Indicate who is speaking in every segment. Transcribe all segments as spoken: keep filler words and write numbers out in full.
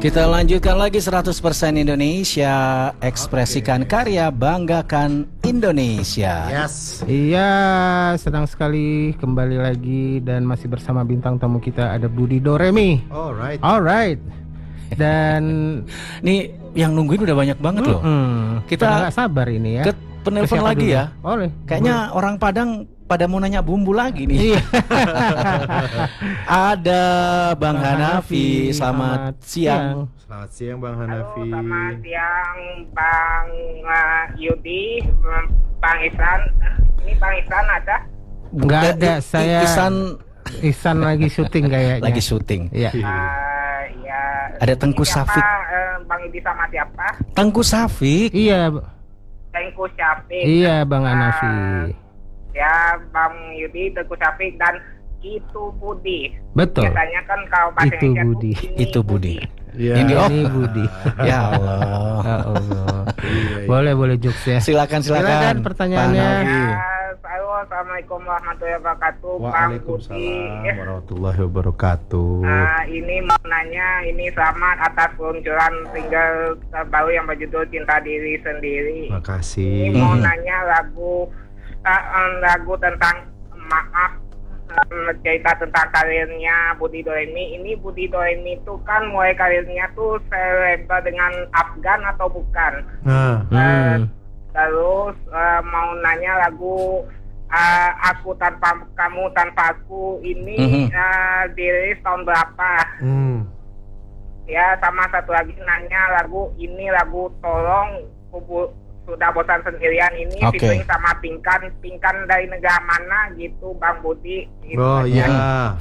Speaker 1: Kita lanjutkan lagi seratus persen Indonesia, ekspresikan karya, banggakan Indonesia.
Speaker 2: Yes.
Speaker 3: Iya, senang sekali kembali lagi dan masih bersama bintang tamu kita ada Budi Doremi.
Speaker 2: Alright.
Speaker 3: Alright. Dan
Speaker 1: nih yang nungguin udah banyak banget loh.
Speaker 3: Mm-mm.
Speaker 1: Kita
Speaker 3: nggak sabar ini ya.
Speaker 1: Ke penelpon
Speaker 3: Siapa
Speaker 1: lagi
Speaker 3: dulu?
Speaker 1: ya.
Speaker 3: Boleh.
Speaker 1: Kayaknya orang Padang pada mau nanya bumbu lagi nih.
Speaker 3: Iya.
Speaker 1: Ada Bang
Speaker 3: Bang
Speaker 1: Hanafi,
Speaker 3: Hanafi,
Speaker 1: selamat
Speaker 3: selamat
Speaker 1: siang.
Speaker 2: Selamat siang Bang
Speaker 4: Halo,
Speaker 2: Hanafi.
Speaker 4: selamat siang Bang uh, Yudi, Bang Ihsan. Ini Bang Ihsan ada?
Speaker 3: Nggak ada,
Speaker 1: I-
Speaker 3: saya
Speaker 1: Ihsan
Speaker 3: Ihsan lagi syuting kayaknya.
Speaker 1: lagi syuting.
Speaker 3: Iya.
Speaker 4: Uh, ya.
Speaker 1: Ada Tengku
Speaker 4: Ini siapa,
Speaker 1: Safik.
Speaker 4: uh, Bang Yudi sama siapa?
Speaker 1: Tengku Safik.
Speaker 3: Iya.
Speaker 4: Tengku Syafik.
Speaker 3: Iya, Bang
Speaker 4: Uh,
Speaker 3: Hanafi.
Speaker 4: Ya, Bang Yudi, Tengku Syafik dan itu Budi.
Speaker 3: Betul.
Speaker 4: Biasanya kan kalau bahasa
Speaker 3: Itu
Speaker 4: Indonesia tuh
Speaker 3: Budi.
Speaker 4: ini
Speaker 1: Itu Budi.
Speaker 2: Iya.
Speaker 1: Ini oh.
Speaker 3: Ini Budi.
Speaker 1: Ya Allah.
Speaker 3: Ya Allah.
Speaker 2: Iya, iya.
Speaker 3: Boleh, boleh jokes ya.
Speaker 1: Silakan silakan.
Speaker 3: Silakan pertanyaannya.
Speaker 1: Bang Hanafi.
Speaker 4: Ya, halo, Assalamualaikum warahmatullahi wabarakatuh, Bang Budi.
Speaker 2: Waalaikumsalam warahmatullahi wabarakatuh.
Speaker 4: Nah, ini mau nanya, ini selamat atas peluncuran single terbaru yang berjudul Cinta Diri Sendiri. Ini
Speaker 2: Makasih.
Speaker 4: mau
Speaker 1: Mhm.
Speaker 4: nanya lagu uh, um, lagu tentang maaf, um, cerita tentang karirnya Budi Doremi. Ini Budi Doremi itu kan mulai karirnya tuh selebgram dengan Afgan atau bukan?
Speaker 2: Nah,
Speaker 3: Hmm.
Speaker 4: Terus uh, mau nanya lagu uh, Aku Tanpa Kamu Tanpa Aku ini
Speaker 1: Mhm.
Speaker 4: uh, dirilis tahun berapa?
Speaker 2: hmm.
Speaker 4: Ya, sama satu lagi nanya lagu ini lagu Tolong Kubu Sudah Bosan Sendirian ini
Speaker 1: Oke.
Speaker 4: featuring sama Pinkan. Pinkan dari negara mana gitu Bang Budi? Gitu
Speaker 2: Oh
Speaker 4: aja.
Speaker 2: iya.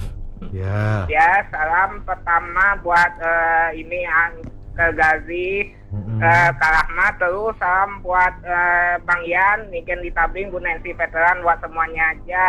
Speaker 2: Ya.
Speaker 4: Ya, salam pertama buat uh, ini yang ke Gazi,
Speaker 2: Mm-mm.
Speaker 4: uh, Kak Rahmat, terus salam buat uh, Bang Yan, Niken di Tabing, Bu Nancy Veteran, buat semuanya aja.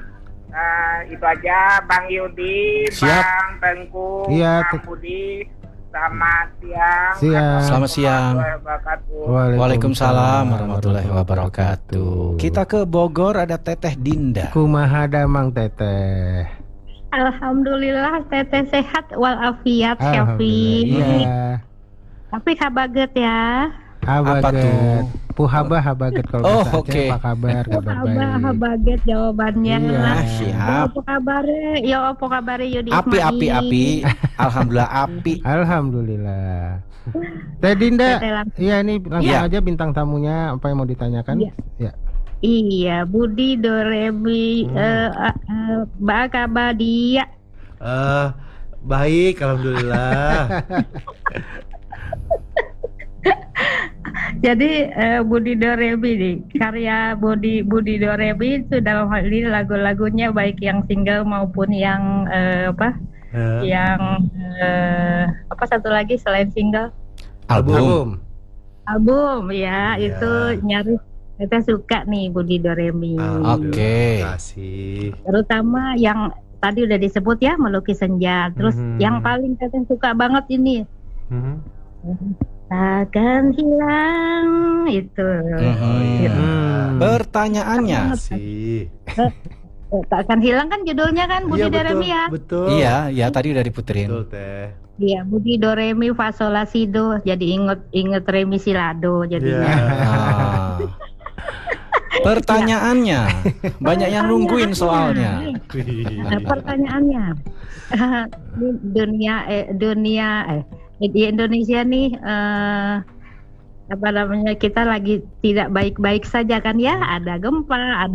Speaker 4: Uh, itu aja, Bang Yudi,
Speaker 1: Siap.
Speaker 4: Bang Tengku,
Speaker 3: Iya,
Speaker 4: Bang
Speaker 3: te-
Speaker 4: Budi, selamat siang.
Speaker 3: Siang.
Speaker 1: Selamat siang.
Speaker 4: Wabarakatuh.
Speaker 1: Waalaikumsalam warahmatullahi wabarakatuh. Kita ke Bogor, ada Teteh Dinda.
Speaker 3: Kumaha damang teteh.
Speaker 5: Alhamdulillah teteh sehat walafiat
Speaker 3: Alhamdulillah.
Speaker 5: Syafi.
Speaker 3: Iya.
Speaker 5: Tapi kabaget ya.
Speaker 1: Apa
Speaker 3: Habaget.
Speaker 1: tuh?
Speaker 3: Puhaba habaget kalau
Speaker 1: Oh,
Speaker 3: bahasa Aceh.
Speaker 1: oke.
Speaker 3: Apa kabar? Kabar
Speaker 5: Abah
Speaker 3: baik.
Speaker 5: habaget jawabannya.
Speaker 3: Iya.
Speaker 1: Ah,
Speaker 5: Ya,
Speaker 1: siap.
Speaker 5: apa kabar? Ya apa kabar Yudi
Speaker 1: Api
Speaker 5: Ismail?
Speaker 1: api api. Alhamdulillah api.
Speaker 3: Alhamdulillah. Teh Dinda,
Speaker 5: Teteh langsung.
Speaker 3: iya ini langsung
Speaker 1: Iya.
Speaker 3: aja bintang tamunya apa yang mau ditanyakan?
Speaker 5: Iya.
Speaker 3: Ya.
Speaker 5: Iya, Budi Doremi
Speaker 2: Hmm.
Speaker 5: eh eh, eh, Bakabadia.
Speaker 2: Eh, baik, alhamdulillah.
Speaker 5: Jadi eh, Budi Doremi nih, karya Budi Budi Doremi itu dalam hal ini lagu-lagunya baik yang single maupun yang eh, apa?
Speaker 2: Eh,
Speaker 5: Yang eh, apa satu lagi selain single?
Speaker 1: Album.
Speaker 5: Album ya,
Speaker 2: Iya.
Speaker 5: itu nyaris kita suka nih Budi Doremi.
Speaker 2: alhamdulillah.
Speaker 1: Oke.
Speaker 2: Terima kasih.
Speaker 5: Terutama yang tadi udah disebut ya, Melukis Senja. Terus
Speaker 2: Mhm.
Speaker 5: yang paling teteh suka banget ini
Speaker 2: Mhm.
Speaker 5: Takkan Hilang itu.
Speaker 1: Mhm.
Speaker 5: Gitu.
Speaker 3: Hmm.
Speaker 1: Pertanyaannya.
Speaker 2: Terima kasih.
Speaker 5: Eh, Takkan Hilang kan judulnya kan Budi
Speaker 2: Iya, betul,
Speaker 5: Doremi ya.
Speaker 2: betul.
Speaker 1: Iya, ya tadi udah diputerin.
Speaker 2: Betul, Teh.
Speaker 5: Iya, Budi Doremi fa sol la si do. Jadi inget inget Remi Silado jadinya.
Speaker 2: Iya.
Speaker 1: Ah. Pertanyaannya, banyak yang nungguin soalnya.
Speaker 5: Nah, pertanyaannya, di dunia eh, dunia eh di Indonesia nih eh, apa namanya kita lagi tidak baik-baik saja kan ya, ada gempa, ada